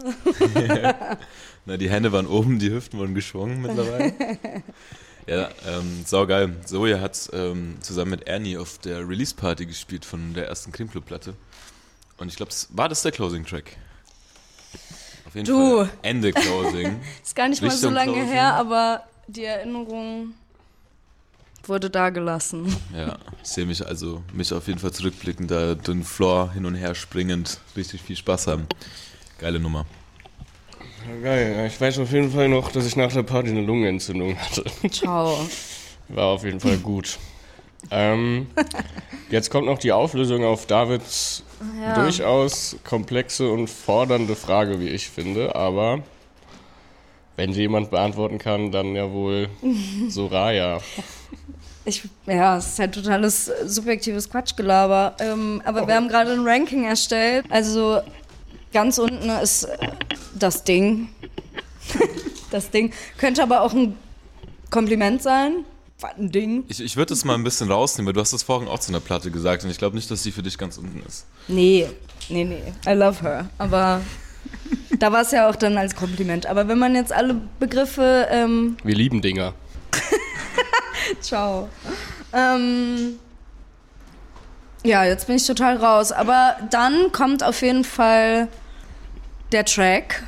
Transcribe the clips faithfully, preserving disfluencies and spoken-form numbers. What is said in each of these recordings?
Na, die Hände waren oben, die Hüften wurden geschwungen mittlerweile. Ja, ähm, saugeil. Zoe hat ähm, zusammen mit Ernie auf der Release-Party gespielt von der ersten Cream Club-Platte. Und ich glaube, war das der Closing-Track? Auf jeden du. Fall Ende Closing. Ist gar nicht Richtung mal so lange Closing. her, aber die Erinnerung wurde da gelassen. Ja, ich sehe mich also, mich auf jeden Fall zurückblickend, da den Floor hin und her springend, richtig viel Spaß haben. Geile Nummer. Ja, geil. Ich weiß auf jeden Fall noch, dass ich nach der Party eine Lungenentzündung hatte. Ciao. War auf jeden Fall gut. ähm, jetzt kommt noch die Auflösung auf Davids Ja. durchaus komplexe und fordernde Frage, wie ich finde. Aber wenn sie jemand beantworten kann, dann ja wohl Soraya. Ich, ja, es ist halt totales äh, subjektives Quatschgelaber. Ähm, aber Oh. wir haben gerade ein Ranking erstellt. Also ganz unten ist äh, das Ding. Das Ding. Könnte aber auch ein Kompliment sein. Was ein Ding. Ich, ich würde das mal ein bisschen rausnehmen, weil du hast das vorhin auch zu einer Platte gesagt und ich glaube nicht, dass sie für dich ganz unten ist. Nee, nee, nee. I love her. Aber da war es ja auch dann als Kompliment. Aber wenn man jetzt alle Begriffe... Ähm, Wir lieben Dinger. Ciao. Ähm, ja, jetzt bin ich total raus. Aber dann kommt auf jeden Fall der Track.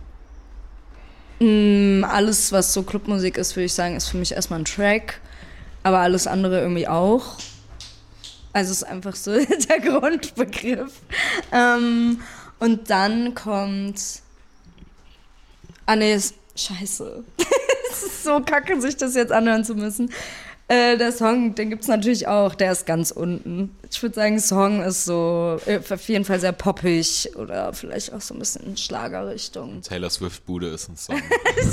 Mm, alles, was so Clubmusik ist, würde ich sagen, ist für mich erstmal ein Track. Aber alles andere irgendwie auch. Also es ist einfach so der Grundbegriff. Ähm, und dann kommt... Ah nee, ist- scheiße. Es ist so kacke, sich das jetzt anhören zu müssen. Äh, der Song, den gibt's natürlich auch, der ist ganz unten. Ich würde sagen, Song ist so äh, auf jeden Fall sehr poppig oder vielleicht auch so ein bisschen in Schlagerrichtung. Taylor Swift Bude ist ein Song.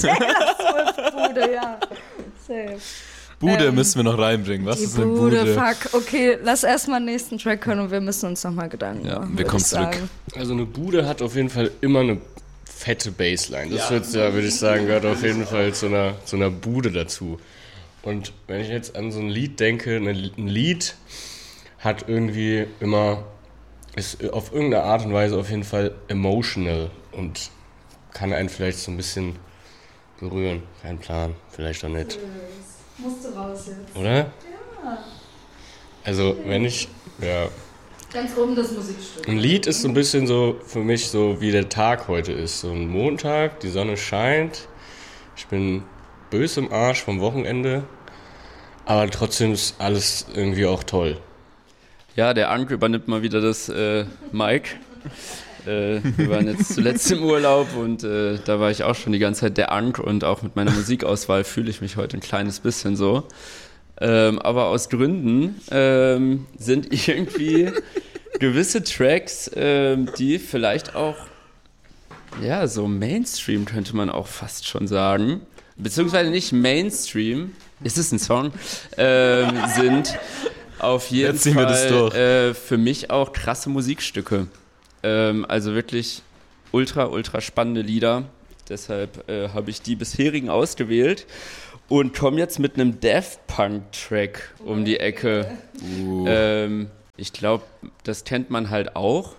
Bude, ja. Safe. Bude Ähm, müssen wir noch reinbringen. Was Die ist eine Bude, Bude? fuck. Okay, lass erstmal den nächsten Track hören und wir müssen uns nochmal Gedanken Ja, machen. wir würd kommen ich zurück. sagen. Also eine Bude hat auf jeden Fall immer eine fette Bassline. Das wird ja, würde ich sagen, gehört auf jeden Fall zu einer, zu einer Bude dazu. Und wenn ich jetzt an so ein Lied denke, ein Lied hat irgendwie immer, ist auf irgendeine Art und Weise auf jeden Fall emotional und kann einen vielleicht so ein bisschen berühren. Kein Plan, vielleicht auch nicht. Musst du raus jetzt. Oder? Ja. Also wenn ich, ja... Ganz oben das Musikstück. Ein Lied ist so ein bisschen so für mich so, wie der Tag heute ist. So ein Montag, die Sonne scheint, ich bin böse im Arsch vom Wochenende, aber trotzdem ist alles irgendwie auch toll. Ja, der Ank übernimmt mal wieder das äh, Mic. Äh, wir waren jetzt zuletzt im Urlaub und äh, da war ich auch schon die ganze Zeit der Ank und auch mit meiner Musikauswahl fühle ich mich heute ein kleines bisschen so. Ähm, aber aus Gründen ähm, sind irgendwie gewisse Tracks, ähm, die vielleicht auch, ja, so Mainstream könnte man auch fast schon sagen, beziehungsweise nicht Mainstream, ist es ein Song, ähm, sind auf jeden Jetzt ziehen wir das Fall durch. äh, für mich auch krasse Musikstücke. Ähm, also wirklich ultra, ultra spannende Lieder. Deshalb äh, habe ich die bisherigen ausgewählt. Und komme jetzt mit einem Daft Punk-Track um die Ecke. Uh. Ähm, ich glaube, das kennt man halt auch.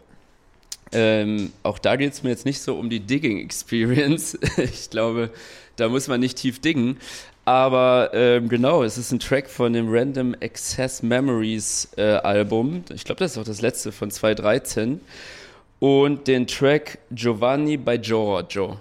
Ähm, auch da geht es mir jetzt nicht so um die Digging-Experience. Ich glaube, da muss man nicht tief diggen. Aber ähm, genau, es ist ein Track von dem Random Access Memories äh, Album. Ich glaube, das ist auch das letzte von zwanzig dreizehn. Und den Track Giovanni by Giorgio.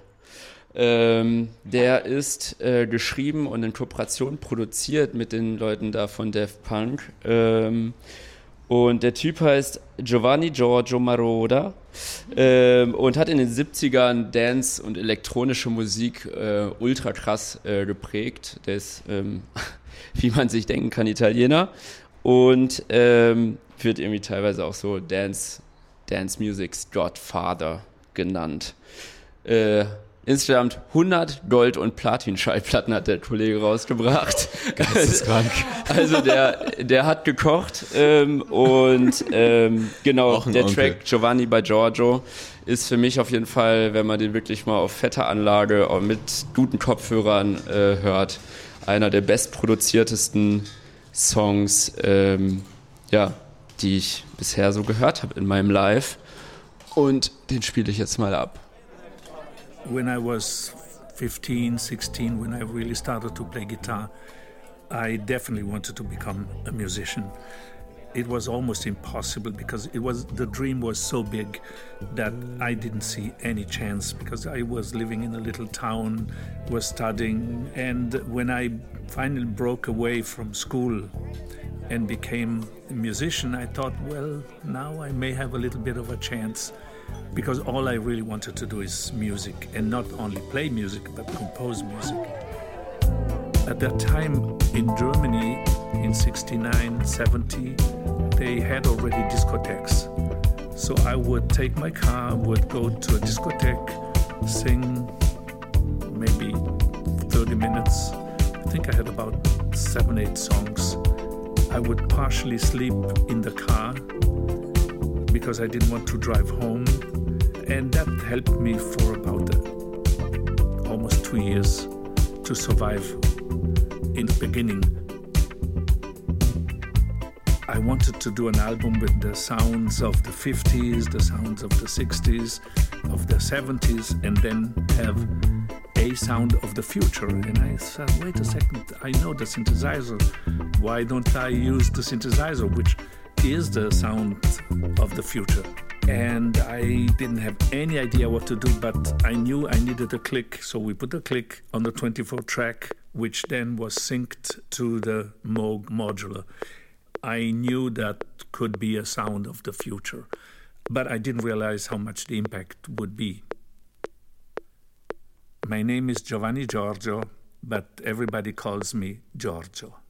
Ähm, der ist äh, geschrieben und in Kooperation produziert mit den Leuten da von Daft Punk. Ähm, und der Typ heißt Giovanni Giorgio Moroder ähm, und hat in den siebzigern Dance und elektronische Musik äh, ultra krass äh, geprägt. Der ist, ähm, wie man sich denken kann, Italiener und ähm, wird irgendwie teilweise auch so Dance, Dance Music's Godfather genannt. Äh, Insgesamt hundert Gold- und Platin-Schallplatten hat der Kollege rausgebracht. Geisteskrank. Also der, der hat gekocht ähm, und ähm, genau, Auch ein der Onkel. Track Giovanni by Giorgio ist für mich auf jeden Fall, wenn man den wirklich mal auf fetter Anlage auch mit guten Kopfhörern äh, hört, einer der bestproduziertesten Songs, ähm, ja, die ich bisher so gehört habe in meinem Live. Und den spiele ich jetzt mal ab. when I was fifteen, sixteen, when I really started to play guitar, I definitely wanted to become a musician. It was almost impossible because it was the dream was so big that I didn't see any chance because I was living in a little town, was studying, and when I finally broke away from school and became a musician, I thought, well, now I may have a little bit of a chance because all I really wanted to do is music, and not only play music but compose music. At that time in Germany, in sixty-nine, seventy, they had already discotheques. So I would take my car, would go to a discotheque, sing maybe thirty minutes. I think I had about seven, eight songs. I would partially sleep in the car because I didn't want to drive home. And that helped me for about uh, almost two years to survive. In the beginning, I wanted to do an album with the sounds of the fifties, the sounds of the sixties, of the seventies, and then have a sound of the future. And I said, wait a second, I know the synthesizer. Why don't I use the synthesizer, which is the sound of the future? And I didn't have any idea what to do, but I knew I needed a click. So we put a click on the twenty-four track, which then was synced to the Moog modular. I knew that could be a sound of the future, but I didn't realize how much the impact would be. My name is Giovanni Giorgio, but everybody calls me Giorgio.